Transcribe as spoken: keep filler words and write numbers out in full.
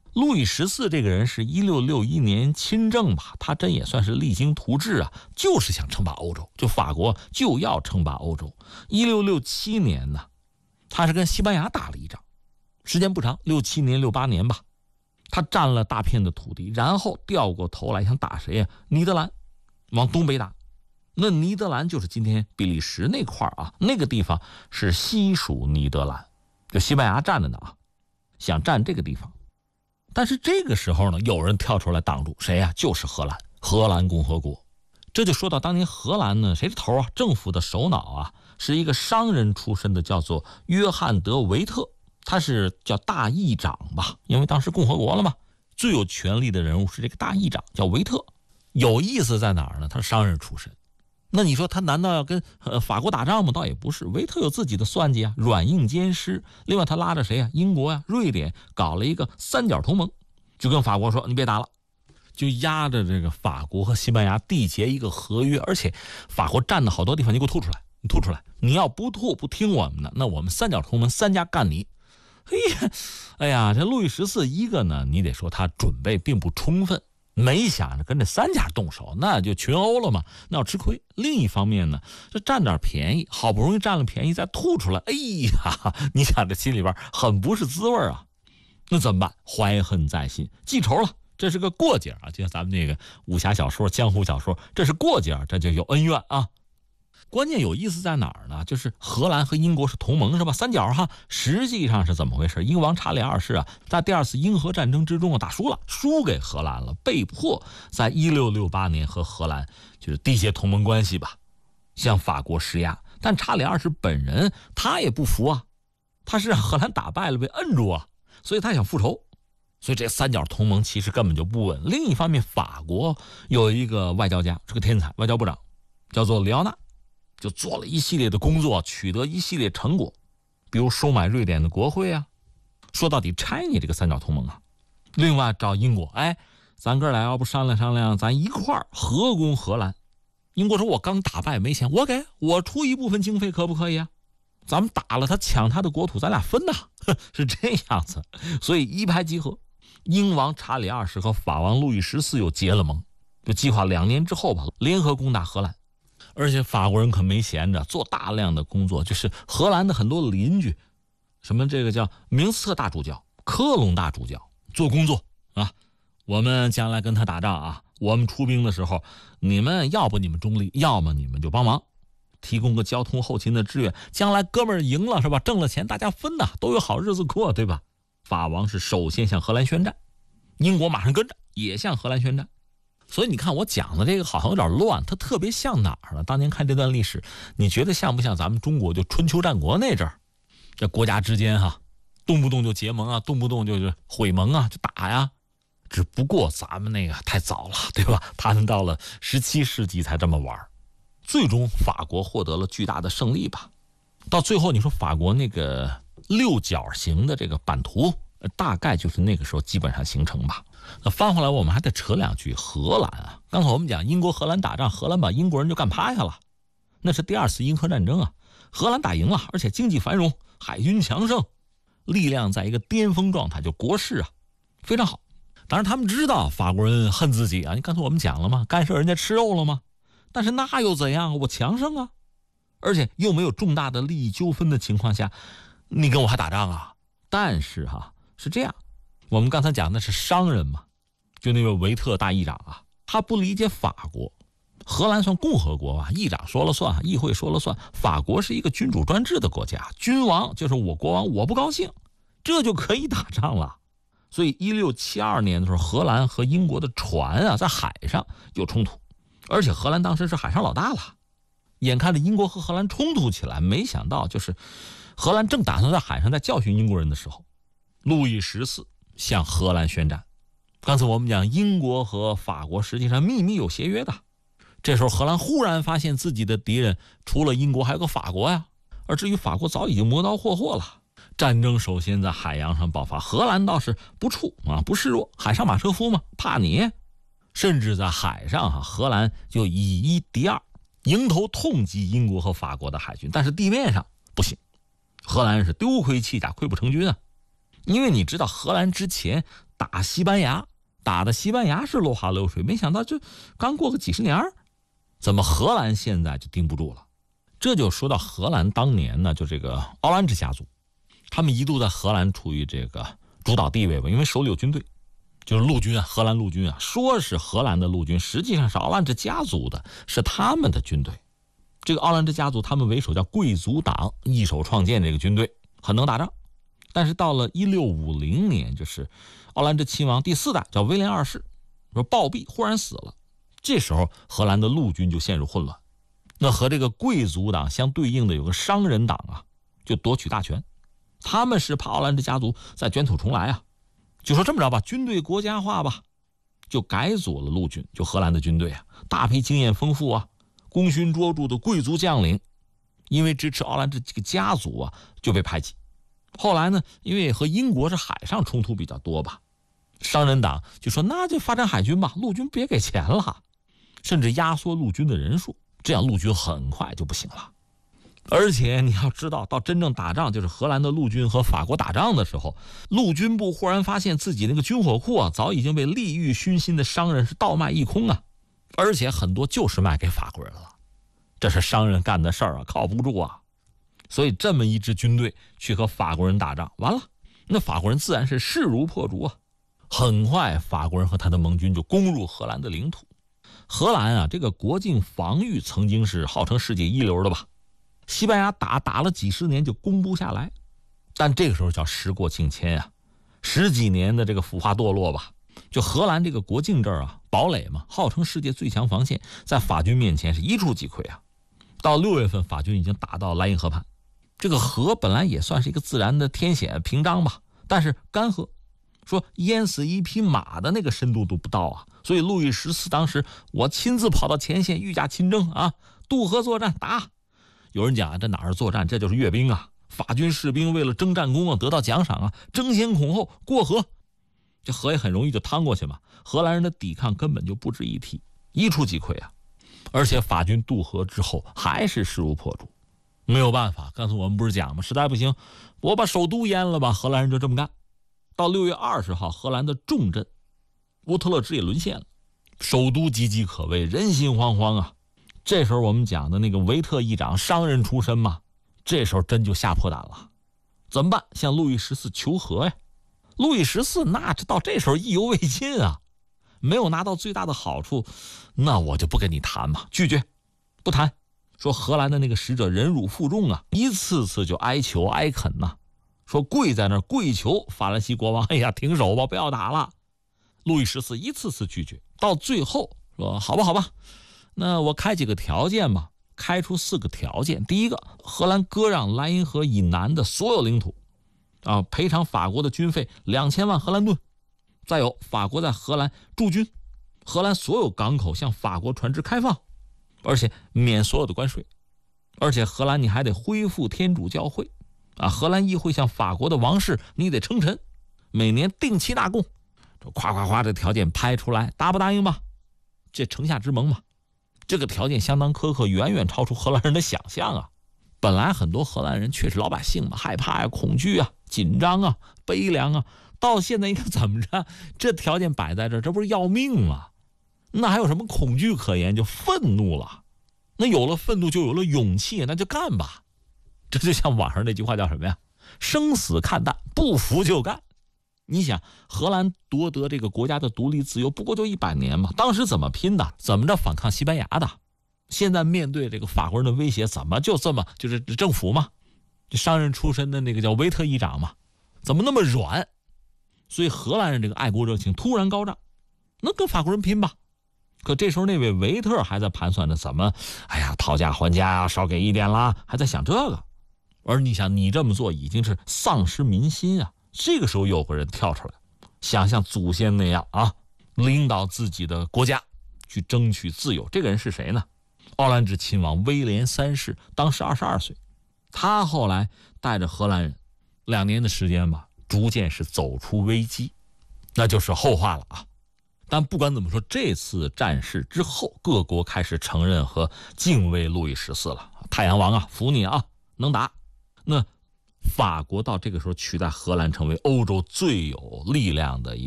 路易十四这个人是一六六一年亲政吧，他真也算是励精图治啊，就是想称霸欧洲，就法国就要称霸欧洲。一六六七年呢，他是跟西班牙打了一仗，时间不长，六七年六八年吧，他占了大片的土地，然后掉过头来想打谁呀？尼德兰，往东北打。那尼德兰就是今天比利时那块啊，那个地方是西属尼德兰，就西班牙占着呢啊，想占这个地方。但是这个时候呢，有人跳出来挡住，谁呀？就是荷兰，荷兰共和国。这就说到当年荷兰呢，谁的头啊？政府的首脑啊，是一个商人出身的，叫做约翰德维特，他是叫大议长吧，因为当时共和国了嘛，最有权力的人物是这个大议长，叫维特。有意思在哪儿呢？他是商人出身。那你说他难道要跟呃法国打仗吗？倒也不是，维特有自己的算计啊，软硬兼施。另外他拉着谁啊？英国呀、啊、瑞典搞了一个三角同盟，就跟法国说你别打了，就压着这个法国和西班牙缔结一个合约，而且法国占的好多地方你给我吐出来，你吐出来，你要不吐不听我们的，那我们三角同盟三家干你。哎呀，哎呀，这路易十四一个呢，你得说他准备并不充分。没想着跟这三家动手，那就群殴了嘛，那要吃亏。另一方面呢，这占点便宜，好不容易占了便宜再吐出来，哎呀，你想这心里边很不是滋味啊。那怎么办？怀恨在心，记仇了，这是个过节啊，就像咱们那个武侠小说、江湖小说，这是过节，这就有恩怨啊。关键有意思在哪儿呢？就是荷兰和英国是同盟是吧？三角哈，实际上是怎么回事？英王查理二世啊，在第二次英荷战争之中啊打输了，输给荷兰了，被迫在一六六八年和荷兰就是缔结同盟关系吧，向法国施压。但查理二世本人他也不服啊，他是让荷兰打败了被摁住啊，所以他想复仇。所以这三角同盟其实根本就不稳。另一方面，法国有一个外交家，是个天才外交部长，叫做里奥纳。就做了一系列的工作，取得一系列成果，比如收买瑞典的国会啊，说到底拆你这个三角同盟啊。另外找英国，哎，咱哥俩要不商量商量，咱一块儿合攻荷兰。英国说我刚打败没钱，我给我出一部分经费可不可以啊？咱们打了他抢他的国土，咱俩分呐，是这样子。所以一拍即合，英王查理二世和法王路易十四又结了盟，就计划两年之后吧，联合攻打荷兰。而且法国人可没闲着，做大量的工作，就是荷兰的很多邻居，什么这个叫明斯特大主教、科隆大主教做工作啊。我们将来跟他打仗啊，我们出兵的时候，你们要不你们中立，要么你们就帮忙，提供个交通后勤的支援。将来哥们儿赢了是吧？挣了钱大家分呐，都有好日子过，对吧？法王是首先向荷兰宣战，英国马上跟着也向荷兰宣战。所以你看我讲的这个好像有点乱，它特别像哪儿呢？当年看这段历史，你觉得像不像咱们中国就春秋战国那阵儿，这国家之间哈，动不动就结盟啊，动不动就是毁盟啊，就打呀。只不过咱们那个太早了，对吧？他们到了十七世纪才这么玩，最终法国获得了巨大的胜利吧。到最后你说法国那个六角形的这个版图，大概就是那个时候基本上形成吧。那翻回来我们还得扯两句荷兰啊。刚才我们讲英国荷兰打仗，荷兰把英国人就干趴下了，那是第二次英荷战争啊。荷兰打赢了，而且经济繁荣，海军强盛，力量在一个巅峰状态，就国势啊非常好。当然他们知道法国人恨自己啊，你刚才我们讲了吗？干涉人家吃肉了吗？但是那又怎样？我强盛啊，而且又没有重大的利益纠纷的情况下，你跟我还打仗啊？但是哈、啊、是这样，我们刚才讲的是商人嘛，就那位维特大议长啊，他不理解法国。荷兰算共和国吧，议长说了算，议会说了算。法国是一个君主专制的国家，君王就是我国王，我不高兴，这就可以打仗了。所以一六七二年的时候，荷兰和英国的船啊在海上有冲突，而且荷兰当时是海上老大了。眼看着英国和荷兰冲突起来，没想到就是荷兰正打算在海上再教训英国人的时候，路易十四向荷兰宣战。刚才我们讲英国和法国实际上秘密有协约的，这时候荷兰忽然发现自己的敌人除了英国还有个法国呀，而至于法国早已经磨刀霍霍了。战争首先在海洋上爆发，荷兰倒是不怵啊，不示弱，海上马车夫嘛，怕你。甚至在海上哈，荷兰就以一敌二，迎头痛击英国和法国的海军。但是地面上不行，荷兰是丢盔弃甲，溃不成军啊。因为你知道荷兰之前打西班牙，打的西班牙是落花流水，没想到就刚过个几十年，怎么荷兰现在就盯不住了？这就说到荷兰当年呢，就这个奥兰治家族，他们一度在荷兰处于这个主导地位吧，因为手里有军队，就是陆军啊，荷兰陆军啊，说是荷兰的陆军，实际上是奥兰治家族的，是他们的军队。这个奥兰治家族他们为首叫贵族党，一手创建这个军队，很能打仗。但是到了一六五零年，就是奥兰治亲王第四代叫威廉二世，说暴毙，忽然死了。这时候荷兰的陆军就陷入混乱，那和这个贵族党相对应的有个商人党啊，就夺取大权。他们是怕奥兰治家族再卷土重来啊，就说这么着吧，军队国家化吧，就改组了陆军，就荷兰的军队啊，大批经验丰富啊，功勋卓著的贵族将领，因为支持奥兰治这个家族啊，就被排挤。后来呢，因为和英国是海上冲突比较多吧，商人党就说那就发展海军吧，陆军别给钱了，甚至压缩陆军的人数，这样陆军很快就不行了。而且你要知道，到真正打仗，就是荷兰的陆军和法国打仗的时候，陆军部忽然发现自己那个军火库啊，早已经被利欲熏心的商人是倒卖一空啊，而且很多就是卖给法国人了。这是商人干的事儿啊，靠不住啊。所以这么一支军队去和法国人打仗，完了，那法国人自然是势如破竹啊。很快，法国人和他的盟军就攻入荷兰的领土。荷兰啊，这个国境防御曾经是号称世界一流的吧。西班牙打打了几十年就攻不下来，但这个时候叫时过境迁啊，十几年的这个腐化堕落吧，就荷兰这个国境这儿啊，堡垒嘛，号称世界最强防线，在法军面前是一触即溃啊。到六月份，法军已经打到莱茵河畔，这个河本来也算是一个自然的天险屏障吧，但是干涸，说淹死一匹马的那个深度都不到啊。所以路易十四当时我亲自跑到前线御驾亲征啊，渡河作战打。有人讲这哪是作战，这就是阅兵啊！法军士兵为了争战功啊，得到奖赏啊，争先恐后过河，这河也很容易就趟过去嘛。荷兰人的抵抗根本就不值一提，一触即溃啊！而且法军渡河之后还是势如破竹，没有办法。刚才我们不是讲吗？实在不行，我把首都淹了吧。荷兰人就这么干。到六月二十号，荷兰的重镇乌特勒支也沦陷了，首都岌岌可危，人心惶惶啊。这时候我们讲的那个维特议长，商人出身嘛，这时候真就吓破胆了，怎么办？向路易十四求和呀。路易十四那到这时候意犹未尽啊，没有拿到最大的好处，那我就不跟你谈嘛，拒绝不谈。说荷兰的那个使者忍辱负重啊，一次次就哀求哀恳呐、啊，说跪在那儿跪求法兰西国王，哎呀，停手吧，不要打了。路易十四一次次拒绝，到最后说好吧好吧，那我开几个条件吧，开出四个条件。第一个，荷兰割让莱茵河以南的所有领土，啊，赔偿法国的军费两千万荷兰盾。再有，法国在荷兰驻军，荷兰所有港口向法国船只开放，而且免所有的关税。而且荷兰你还得恢复天主教会，啊，荷兰议会向法国的王室你得称臣，每年定期纳贡。这夸夸夸这条件拍出来，答不答应吧？这城下之盟嘛。这个条件相当苛刻，远远超出荷兰人的想象啊！本来很多荷兰人确实老百姓嘛，害怕呀、恐惧啊、紧张啊、悲凉啊，到现在你看怎么着？这条件摆在这儿，这不是要命吗？那还有什么恐惧可言？就愤怒了。那有了愤怒，就有了勇气，那就干吧。这就像网上那句话叫什么呀？生死看淡，不服就干。你想，荷兰夺得这个国家的独立自由不过就一百年嘛，当时怎么拼的？怎么着反抗西班牙的？现在面对这个法国人的威胁，怎么就这么就是政府嘛，这商人出身的那个叫维特议长嘛，怎么那么软？所以荷兰人这个爱国热情突然高涨，那跟法国人拼吧。可这时候那位维特还在盘算着怎么，哎呀，讨价还价啊，少给一点啦，还在想这个。而你想，你这么做已经是丧失民心啊。这个时候有个人跳出来，想像祖先那样啊，领导自己的国家去争取自由。这个人是谁呢？奥兰治亲王威廉三世，当时二十二岁。他后来带着荷兰人两年的时间吧，逐渐是走出危机，那就是后话了啊。但不管怎么说，这次战事之后，各国开始承认和敬畏路易十四了。太阳王啊，服你啊，能打。那法国到这个时候取代荷兰成为欧洲最有力量的一